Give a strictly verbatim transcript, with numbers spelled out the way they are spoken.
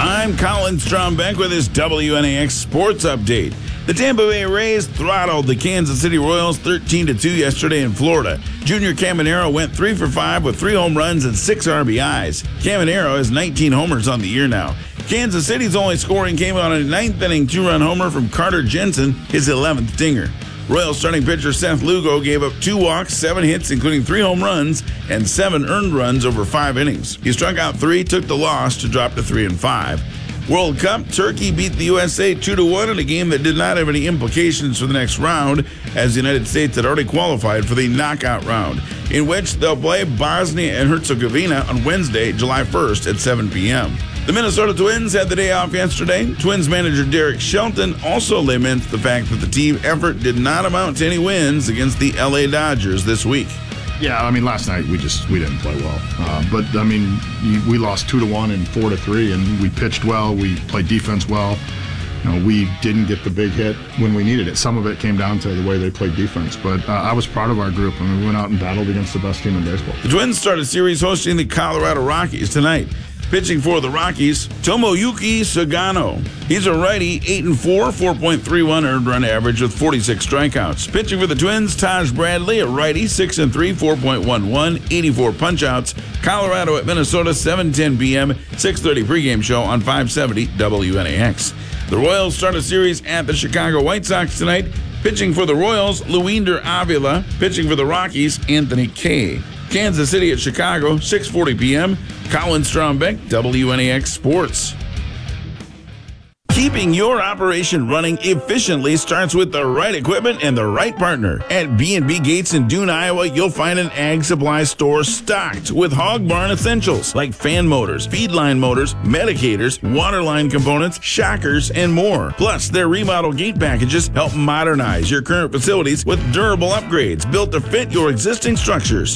I'm Colin Strombeck with this W N A X Sports Update. The Tampa Bay Rays throttled the Kansas City Royals thirteen to two yesterday in Florida. Junior Caminero went three for five with three home runs and six R B Is. Caminero has nineteen homers on the year now. Kansas City's only scoring came on a ninth inning two-run homer from Carter Jensen, his eleventh dinger. Royals starting pitcher Seth Lugo gave up two walks, seven hits, including three home runs, and seven earned runs over five innings. He struck out three, took the loss to drop to three and five. World Cup, Turkey beat the U S A two to one in a game that did not have any implications for the next round, as the United States had already qualified for the knockout round, in which they'll play Bosnia and Herzegovina on Wednesday, July first at seven p.m. The Minnesota Twins had the day off yesterday. Twins manager Derek Shelton also laments the fact that the team effort did not amount to any wins against the L A Dodgers this week. Yeah, I mean, last night we just we didn't play well. Uh, but I mean, we lost two to one and four to three, and we pitched well. We played defense well. You know, we didn't get the big hit when we needed it. Some of it came down to the way they played defense. But uh, I was proud of our group. I mean, we went out and battled against the best team in baseball. The Twins start a series hosting the Colorado Rockies tonight. Pitching for the Rockies, Tomoyuki Sagano. He's a righty, eight and four, four point three one earned run average with forty-six strikeouts. Pitching for the Twins, Taj Bradley, a righty, six and three, four point one one, eighty-four punch-outs. Colorado at Minnesota, seven ten p.m., six thirty pregame show on five seventy W N A X. The Royals start a series at the Chicago White Sox tonight. Pitching for the Royals, Luinder Avila. Pitching for the Rockies, Anthony Kay. Kansas City at Chicago, six forty p.m. Colin Strombeck, W N A X Sports. Keeping your operation running efficiently starts with the right equipment and the right partner. At B and B Gates in Dune, Iowa, you'll find an ag supply store stocked with hog barn essentials like fan motors, feed line motors, medicators, water line components, shockers, and more. Plus, their remodel gate packages help modernize your current facilities with durable upgrades built to fit your existing structures.